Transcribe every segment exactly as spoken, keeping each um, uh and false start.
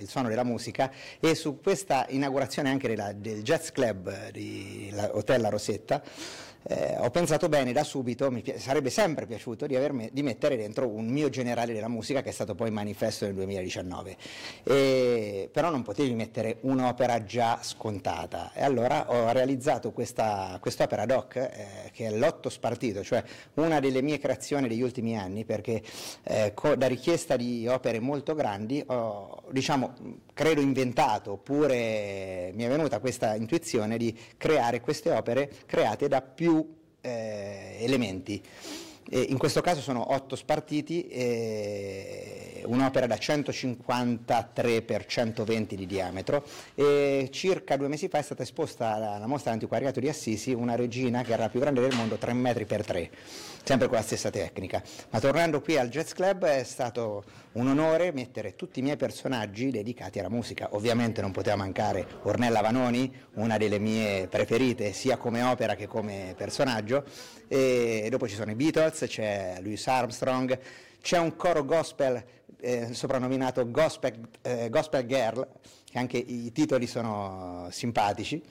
suono della musica, e su questa inaugurazione anche della, del Jazz Club di la, Hotel La Rosetta, Eh, ho pensato bene da subito, mi pi- sarebbe sempre piaciuto di, avermi, di mettere dentro un mio generale della musica, che è stato poi Manifesto nel duemiladiciannove, e, però non potevi mettere un'opera già scontata, e allora ho realizzato questa quest'opera doc, eh, che è l'Otto Spartito, cioè una delle mie creazioni degli ultimi anni, perché eh, co- da richiesta di opere molto grandi ho, diciamo, credo inventato, oppure mi è venuta questa intuizione di creare queste opere create da più eh, elementi. E in questo caso sono otto spartiti, e un'opera da centocinquantatré per centoventi di diametro, e circa due mesi fa è stata esposta alla mostra dell'antiquariato di Assisi una regina che era la più grande del mondo, tre metri per tre, sempre con la stessa tecnica. Ma tornando qui al Jazz Club, è stato un onore mettere tutti i miei personaggi dedicati alla musica. Ovviamente non poteva mancare Ornella Vanoni, una delle mie preferite sia come opera che come personaggio, e dopo ci sono i Beatles, c'è Louis Armstrong, c'è un coro gospel eh, soprannominato Gospel, eh, Gospel Girl, che anche i titoli sono simpatici.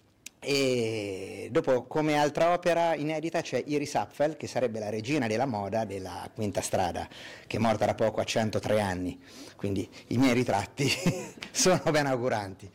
E dopo, come altra opera inedita, c'è Iris Apfel, che sarebbe la regina della moda della Quinta Strada, che è morta da poco, a centotré anni, quindi i miei ritratti sono ben auguranti.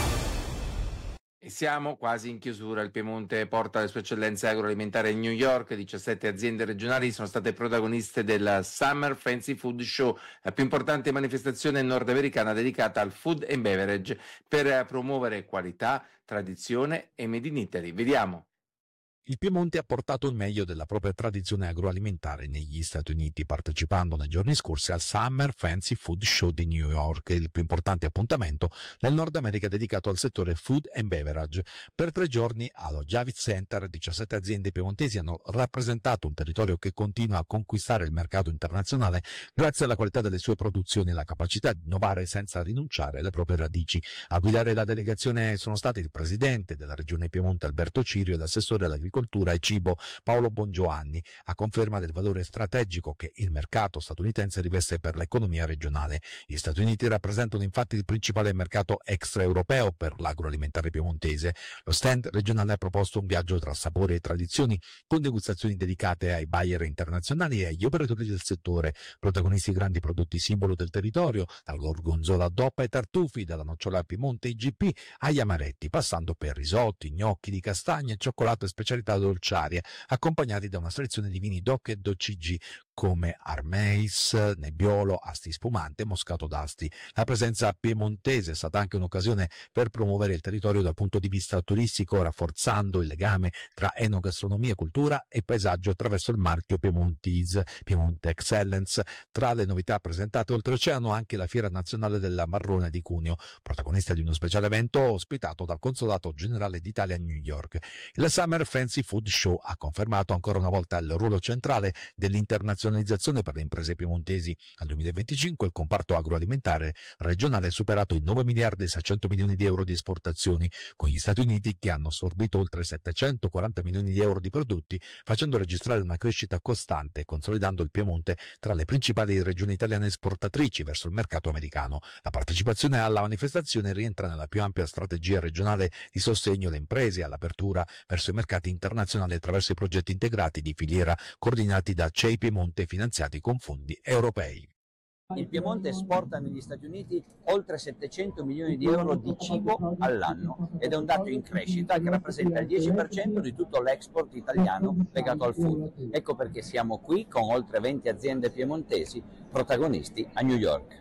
E siamo quasi in chiusura. Il Piemonte porta le sue eccellenze agroalimentari a New York. diciassette aziende regionali sono state protagoniste del Summer Fancy Food Show, la più importante manifestazione nordamericana dedicata al food and beverage, per promuovere qualità, tradizione e Made in Italy. Vediamo. Il Piemonte ha portato il meglio della propria tradizione agroalimentare negli Stati Uniti, partecipando nei giorni scorsi al Summer Fancy Food Show di New York, il più importante appuntamento nel Nord America dedicato al settore food and beverage. Per tre giorni allo Javits Center, diciassette aziende piemontesi hanno rappresentato un territorio che continua a conquistare il mercato internazionale grazie alla qualità delle sue produzioni e alla capacità di innovare senza rinunciare alle proprie radici. A guidare la delegazione sono stati il presidente della regione Piemonte Alberto Cirio e l'assessore all'agricoltura e cibo Paolo Bongiovanni, a conferma del valore strategico che il mercato statunitense riveste per l'economia regionale. Gli Stati Uniti rappresentano infatti il principale mercato extraeuropeo per l'agroalimentare piemontese. Lo stand regionale ha proposto un viaggio tra sapori e tradizioni, con degustazioni dedicate ai buyer internazionali e agli operatori del settore, protagonisti grandi prodotti simbolo del territorio, dal gorgonzola doppa ai tartufi, dalla nocciola Piemonte I G P agli amaretti, passando per risotti, gnocchi di castagne, cioccolato e specialità dolciarie, accompagnati da una selezione di vini DOC e D O C G come Armeis, Nebbiolo, Asti Spumante e Moscato d'Asti. La presenza piemontese è stata anche un'occasione per promuovere il territorio dal punto di vista turistico, rafforzando il legame tra enogastronomia, cultura e paesaggio attraverso il marchio Piemontese, Piemonte Excellence. Tra le novità presentate oltreoceano anche la Fiera Nazionale della Marrone di Cuneo, protagonista di uno speciale evento ospitato dal Consolato Generale d'Italia a New York. Il Summer Fancy Food Show ha confermato ancora una volta il ruolo centrale dell'internazionalizzazione per le imprese piemontesi. Nel duemilaventicinque il comparto agroalimentare regionale ha superato i nove miliardi e seicento milioni di euro di esportazioni, con gli Stati Uniti che hanno assorbito oltre settecentoquaranta milioni di euro di prodotti, facendo registrare una crescita costante e consolidando il Piemonte tra le principali regioni italiane esportatrici verso il mercato americano. La partecipazione alla manifestazione rientra nella più ampia strategia regionale di sostegno alle imprese e all'apertura verso i mercati internazionali attraverso i progetti integrati di filiera coordinati da C E I Piemonte, finanziati con fondi europei. Il Piemonte esporta negli Stati Uniti oltre settecento milioni di euro di cibo all'anno ed è un dato in crescita che rappresenta il dieci per cento di tutto l'export italiano legato al food. Ecco perché siamo qui con oltre venti aziende piemontesi protagonisti a New York.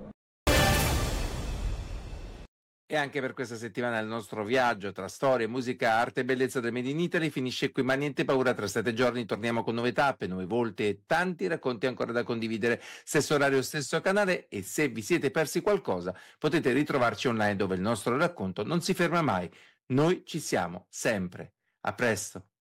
E anche per questa settimana il nostro viaggio tra storia, musica, arte e bellezza del Made in Italy finisce qui, ma niente paura, tra sette giorni torniamo con nuove tappe, nuove volte e tanti racconti ancora da condividere. Stesso orario, stesso canale, e se vi siete persi qualcosa potete ritrovarci online, dove il nostro racconto non si ferma mai. Noi ci siamo sempre. A presto.